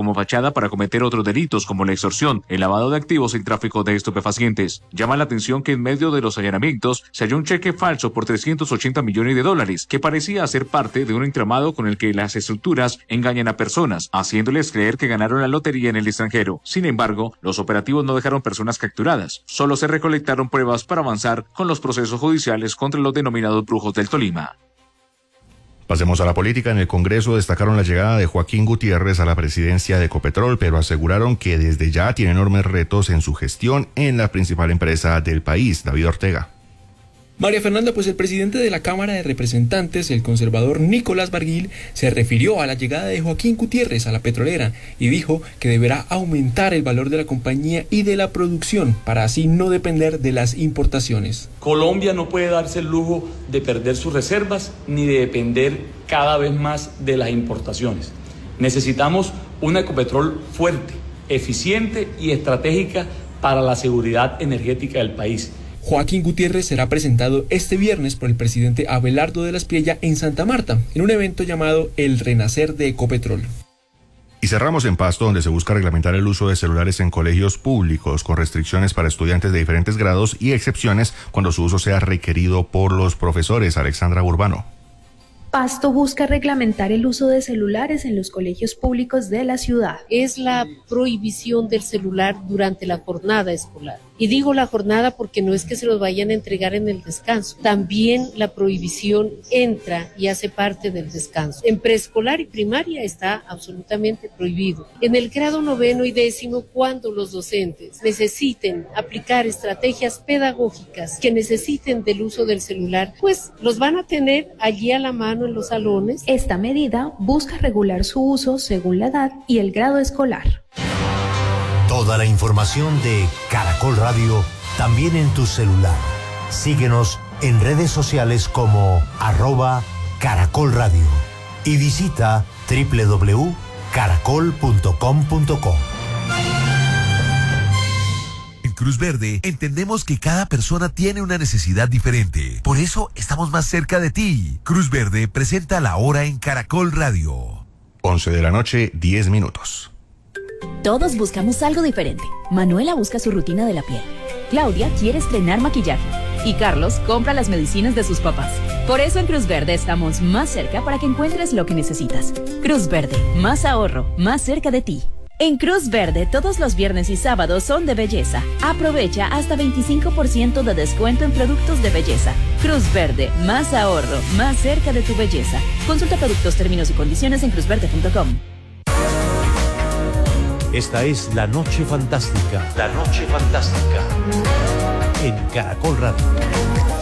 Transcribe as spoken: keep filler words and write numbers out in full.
como fachada para cometer otros delitos como la extorsión, el lavado de activos y el tráfico de estupefacientes. Llama la atención que en medio de los allanamientos se halló un cheque falso por trescientos ochenta millones de dólares que parecía ser parte de un entramado con el que las estructuras engañan a personas, haciéndoles creer que ganaron la lotería en el extranjero. Sin embargo, los operativos no dejaron personas capturadas, solo se recolectaron pruebas para avanzar con los procesos judiciales contra los denominados brujos del Tolima. Pasemos a la política. En el Congreso destacaron la llegada de Joaquín Gutiérrez a la presidencia de Ecopetrol, pero aseguraron que desde ya tiene enormes retos en su gestión en la principal empresa del país. David Ortega. María Fernanda, pues el presidente de la Cámara de Representantes, el conservador Nicolás Barguil, se refirió a la llegada de Joaquín Gutiérrez a la petrolera y dijo que deberá aumentar el valor de la compañía y de la producción para así no depender de las importaciones. Colombia no puede darse el lujo de perder sus reservas ni de depender cada vez más de las importaciones. Necesitamos una Ecopetrol fuerte, eficiente y estratégica para la seguridad energética del país. Joaquín Gutiérrez será presentado este viernes por el presidente Abelardo de la Espriella en Santa Marta, en un evento llamado El Renacer de Ecopetrol. Y cerramos en Pasto, donde se busca reglamentar el uso de celulares en colegios públicos, con restricciones para estudiantes de diferentes grados y excepciones cuando su uso sea requerido por los profesores. Alexandra Urbano. Pasto busca reglamentar el uso de celulares en los colegios públicos de la ciudad. Es la prohibición del celular durante la jornada escolar. Y digo la jornada porque no es que se los vayan a entregar en el descanso. También la prohibición entra y hace parte del descanso. En preescolar y primaria está absolutamente prohibido. En el grado noveno y décimo, cuando los docentes necesiten aplicar estrategias pedagógicas que necesiten del uso del celular, pues los van a tener allí a la mano en los salones. Esta medida busca regular su uso según la edad y el grado escolar. Toda la información de Caracol Radio también en tu celular. Síguenos en redes sociales como arroba Caracol Radio y visita doble u doble u doble u punto caracol punto com punto co. En Cruz Verde entendemos que cada persona tiene una necesidad diferente. Por eso estamos más cerca de ti. Cruz Verde presenta La Hora en Caracol Radio. once de la noche, diez minutos. Todos buscamos algo diferente. Manuela busca su rutina de la piel. Claudia quiere estrenar maquillaje. Y Carlos compra las medicinas de sus papás. Por eso en Cruz Verde estamos más cerca para que encuentres lo que necesitas. Cruz Verde, más ahorro, más cerca de ti. En Cruz Verde, todos los viernes y sábados son de belleza. Aprovecha hasta veinticinco por ciento de descuento en productos de belleza. Cruz Verde, más ahorro, más cerca de tu belleza. Consulta productos, términos y condiciones en cruz verde punto com. Esta es La Noche Fantástica. La Noche Fantástica. En Caracol Radio.